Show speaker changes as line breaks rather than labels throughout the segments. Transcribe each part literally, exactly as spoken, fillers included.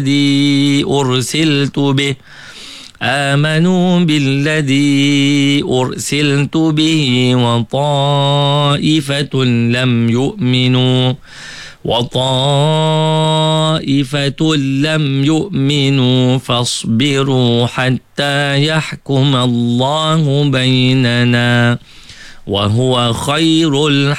الذي أرسلت به آمنوا بالذي أرسلت به وطائفة لم يؤمنوا وطائفة لم يؤمنوا فاصبروا حتى يحكم الله بيننا وهو خير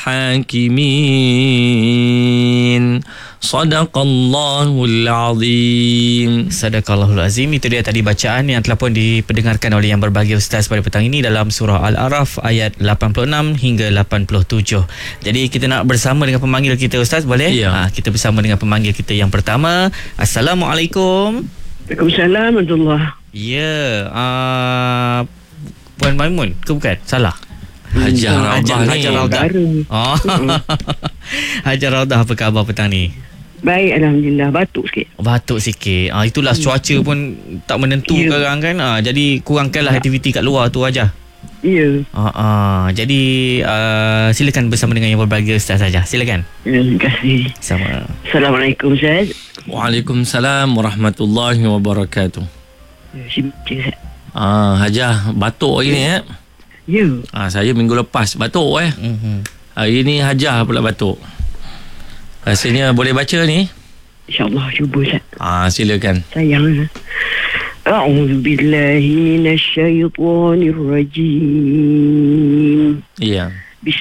الحاكمين. Sadaqallahul Azim.
Sadaqallahul Azim. Itu dia tadi bacaan yang telah pun diperdengarkan oleh yang berbahagia Ustaz pada petang ini dalam surah Al-A'raf ayat lapan puluh enam hingga lapan puluh tujuh. Jadi kita nak bersama dengan pemanggil kita, Ustaz, boleh?
Ya.
Ha, kita bersama dengan pemanggil kita yang pertama. Assalamualaikum.
Waalaikumsalam warahmatullahi.
Ya, uh, Puan Maimun ke bukan? Salah.
Hajar Raudah ni.
Hajar Raudah. Oh. Hajar Raudah, apa khabar petang ni?
Baik, Alhamdulillah. Batuk sikit.
Batuk sikit. Ah, itulah cuaca pun tak menentu
Ya.
sekarang kan. Ah, jadi kurangkanlah
Ya.
aktiviti kat luar tu aja.
Ya.
Ah, ah, jadi uh, silakan bersama dengan yang berbahagia Ustaz saja. Silakan.
Ya, terima kasih.
Sama.
Assalamualaikum, Ustaz.
Waalaikumsalam warahmatullahi wabarakatuh.
Ya, Cik Ustaz.
Ah, Hajah batuk hari ni eh.
Ya.
Ah, saya minggu lepas batuk eh.
Mhm.
Hari ni Hajah pula batuk. Rasanya boleh baca ni?
InsyaAllah, cuba, Ustaz.
Ah, silakan.
Sayang. A'udzu billahi minasyaitonir rajim.
Ya.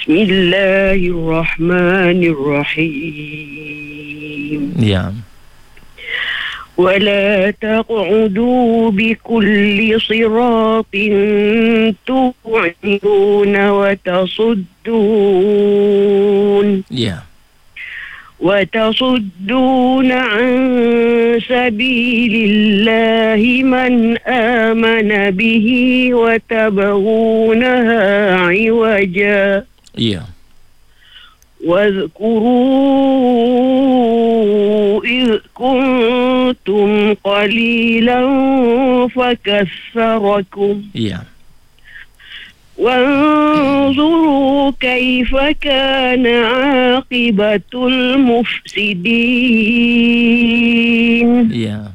Bismillahirrahmanirrahim.
Ya.
ولا تقعدوا بكل صراط توعدون وتصدون
Ya.
وتصدون عن سبيل الله من آمن به وتبغونها عوجا
Ya.
واذكروا إذ كنتم قليلا فكثركم
Ya.
وانظروا كيف كان عاقبة المفسدين.
Ya.